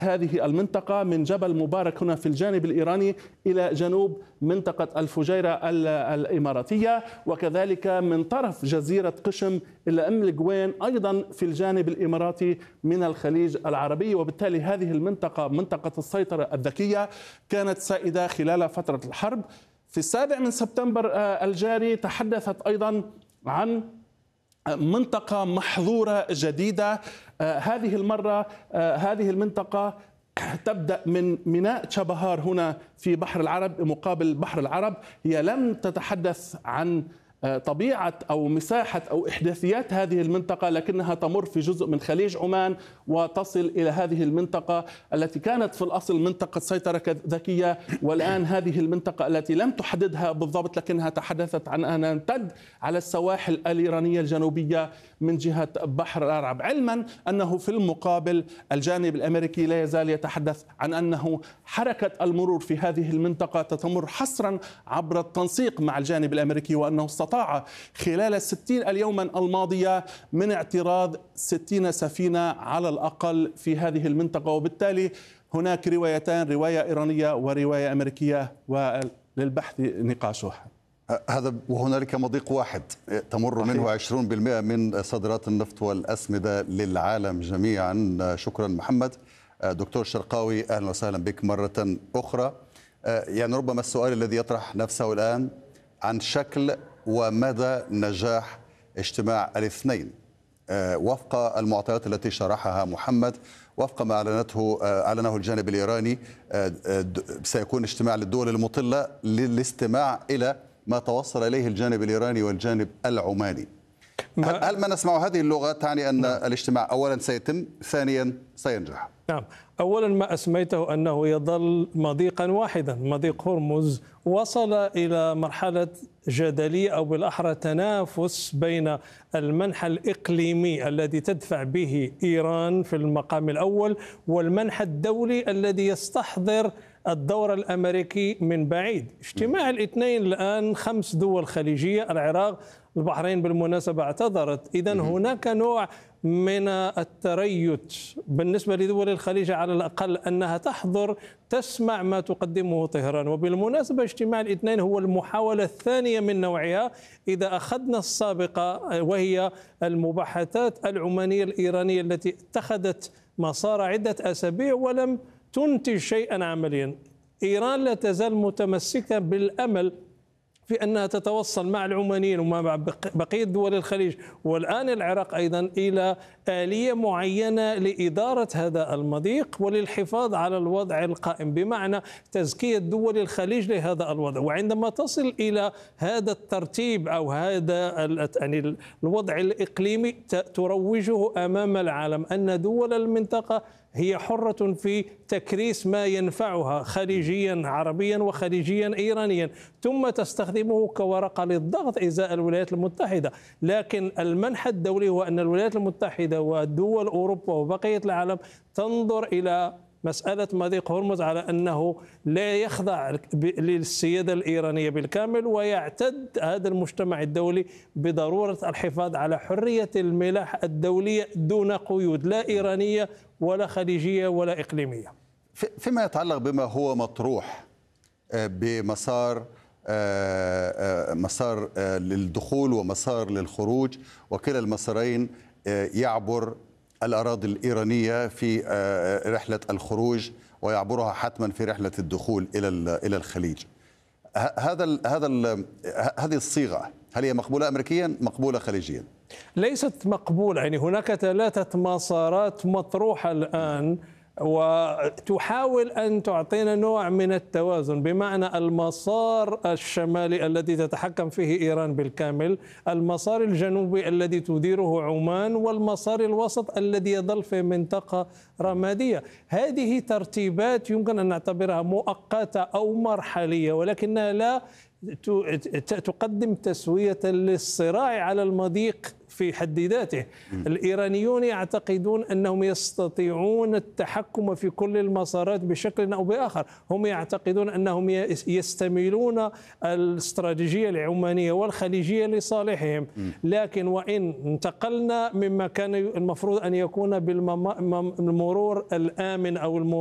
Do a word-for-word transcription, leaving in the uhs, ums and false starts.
هذه المنطقة من جبل مبارك هنا في الجانب الإيراني إلى جنوب منطقة الفجيرة الإماراتية، وكذلك من طرف جزيرة قشم إلى أم القوين أيضا في الجانب الإماراتي من الخليج العربي. وبالتالي هذه المنطقة منطقة السيطرة الذكية كانت سائدة خلال فترة الحرب. في السابع من سبتمبر الجاري تحدثت أيضا عن منطقة محظورة جديدة. هذه المرة هذه المنطقة تبدأ من ميناء تشابهار هنا في بحر العرب مقابل بحر العرب. هي لم تتحدث عن طبيعة أو مساحة أو إحداثيات هذه المنطقة، لكنها تمر في جزء من خليج عمان وتصل إلى هذه المنطقة التي كانت في الأصل منطقة سيطرة ذكية، والآن هذه المنطقة التي لم تحددها بالضبط لكنها تحدثت عن أنها تمتد على السواحل الإيرانية الجنوبية من جهة بحر العرب، علما أنه في المقابل الجانب الأمريكي لا يزال يتحدث عن أنه حركة المرور في هذه المنطقة تتمر حصرا عبر التنسيق مع الجانب الأمريكي، وأنه استطاع خلال الستين اليوما الماضية من اعتراض ستين سفينة على الأقل في هذه المنطقة. وبالتالي هناك روايتان، رواية إيرانية ورواية أمريكية، وللبحث نقاشها. هذا وهنالك مضيق واحد تمر منه عشرين بالمئة من صادرات النفط والأسمدة للعالم جميعا. شكرا محمد. دكتور شرقاوي أهلا وسهلا بك مرة أخرى. يعني ربما السؤال الذي يطرح نفسه الآن عن شكل ومدى نجاح اجتماع الاثنين وفق المعطيات التي شرحها محمد، وفق ما أعلنته أعلنه الجانب الإيراني. سيكون اجتماع للدول المطلة للاستماع إلى ما توصل إليه الجانب الإيراني والجانب العماني. هل, هل ما نسمع هذه اللغة تعني أن نعم. الاجتماع أولا سيتم، ثانيا سينجح؟ نعم، أولا ما أسميته أنه يظل مضيقا واحدا، مضيق هرمز وصل إلى مرحلة جدلية أو بالأحرى تنافس بين المنحى الإقليمي الذي تدفع به إيران في المقام الأول والمنحى الدولي الذي يستحضر الدور الأمريكي من بعيد. اجتماع الاثنين الآن خمس دول خليجية، العراق، البحرين بالمناسبة اعتذرت، إذن هناك نوع من التريث بالنسبة لدول الخليج على الأقل أنها تحضر تسمع ما تقدمه طهران. وبالمناسبة اجتماع الاثنين هو المحاولة الثانية من نوعها إذا أخذنا السابقة وهي المباحثات العمانية الإيرانية التي اتخذت مسار عدة أسابيع ولم تنتج شيئا عمليا. إيران لا تزال متمسكة بالأمل في أنها تتوصل مع العمانيين ومع بقية دول الخليج والآن العراق أيضا إلى آلية معينة لإدارة هذا المضيق وللحفاظ على الوضع القائم، بمعنى تزكية دول الخليج لهذا الوضع. وعندما تصل إلى هذا الترتيب أو هذا يعني الوضع الإقليمي تروجه أمام العالم أن دول المنطقة هي حرة في تكريس ما ينفعها خليجيا عربيا وخليجيا إيرانيا، ثم تستخدمه كورقة للضغط إزاء الولايات المتحدة. لكن المنحى الدولي هو أن الولايات المتحدة ودول أوروبا وبقية العالم تنظر إلى مسألة مضيق هرمز على أنه لا يخضع للسيادة الإيرانية بالكامل، ويعتد هذا المجتمع الدولي بضرورة الحفاظ على حرية الملاحة الدولية دون قيود لا إيرانية ولا خليجية ولا إقليمية. فيما يتعلق بما هو مطروح بمسار مسار للدخول ومسار للخروج، وكلا المسارين يعبر الأراضي الإيرانية في رحلة الخروج ويعبرها حتما في رحلة الدخول إلى إلى الخليج. هذا ال هذا ال هذه الصيغة هل هي مقبولة أمريكيا، مقبولة خليجيا؟ ليست مقبولة، يعني هناك ثلاثة مسارات مطروحة الآن وتحاول أن تعطينا نوع من التوازن، بمعنى المسار الشمالي الذي تتحكم فيه إيران بالكامل، المسار الجنوبي الذي تديره عمان، والمسار الوسط الذي يظل في منطقة رمادية. هذه ترتيبات يمكن أن نعتبرها مؤقتة أو مرحلية، ولكنها لا تقدم تسوية للصراع على المضيق في حد ذاته. الإيرانيون يعتقدون أنهم يستطيعون التحكم في كل المسارات بشكل أو بآخر. هم يعتقدون أنهم يستميلون الاستراتيجية العمانية والخليجية لصالحهم، لكن وإن انتقلنا مما كان المفروض أن يكون بالمرور الآمن أو المرور